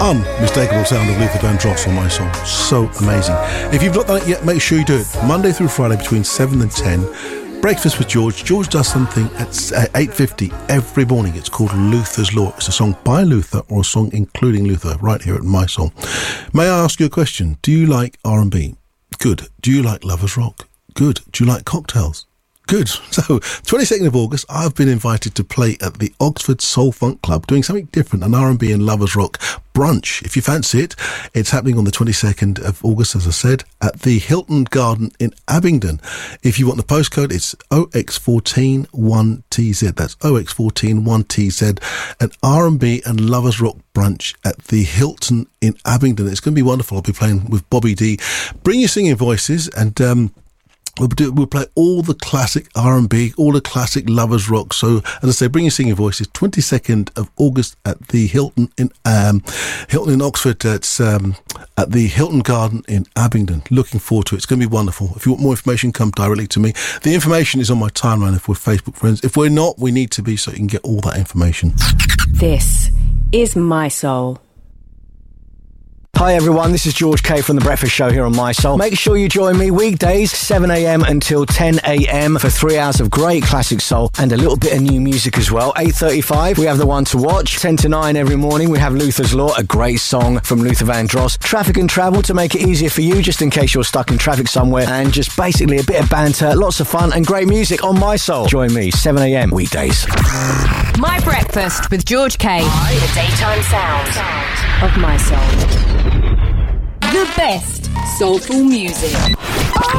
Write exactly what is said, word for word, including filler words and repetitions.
unmistakable sound of Luther Vandross on My Soul. So amazing. If you've not done it yet, make sure you do it. Monday through Friday between seven and ten. Breakfast with George. George does something at eight fifty every morning. It's called Luther's Law. It's a song by Luther or a song including Luther right here at My Soul. May I ask you a question? Do you like R and B? Good. Do you like lovers rock? Good. Do you like cocktails? Good. So, twenty-second of August, I've been invited to play at the Oxford Soul Funk Club, doing something different, an R and B and lovers rock brunch. If you fancy it, it's happening on the twenty-second of August, as I said, at the Hilton Garden in Abingdon. If you want the postcode, it's O X one four one T Z. That's O X one four one T Z. An R and B and lovers rock brunch at the Hilton in Abingdon. It's going to be wonderful. I'll be playing with Bobby D. Bring your singing voices and... um We'll, do, we'll play all the classic R and B, all the classic lovers rock. So, as I say, bring your singing voices. twenty-second of August at the Hilton in um, Hilton in Oxford. It's um, at the Hilton Garden in Abingdon. Looking forward to it. It's going to be wonderful. If you want more information, come directly to me. The information is on my timeline if we're Facebook friends. If we're not, we need to be so you can get all that information. This is My Soul. Hi everyone, this is George K from The Breakfast Show here on My Soul. Make sure you join me weekdays, seven a.m. until ten a.m. for three hours of great classic soul and a little bit of new music as well. eight thirty-five, we have The One to Watch. ten to nine every morning, we have Luther's Law, a great song from Luther Vandross. Traffic and travel to make it easier for you, just in case you're stuck in traffic somewhere. And just basically a bit of banter, lots of fun and great music on My Soul. Join me, seven a.m. weekdays. My Breakfast with George K. The daytime sound of My Soul. The best soulful music.